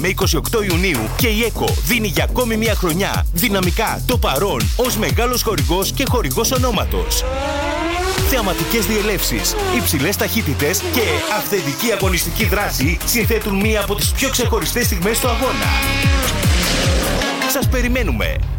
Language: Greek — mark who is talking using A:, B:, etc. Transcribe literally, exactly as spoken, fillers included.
A: με είκοσι οκτώ Ιουνίου και η ΕΚΟ δίνει για ακόμη μια χρονιά δυναμικά το παρόν ως μεγάλος χορηγός και χορηγός ονόματος. Θεαματικές διελεύσεις, υψηλές ταχύτητες και αυθεντική αγωνιστική δράση συνθέτουν μία από τις πιο ξεχωριστές στιγμές του αγώνα. Σας περιμένουμε!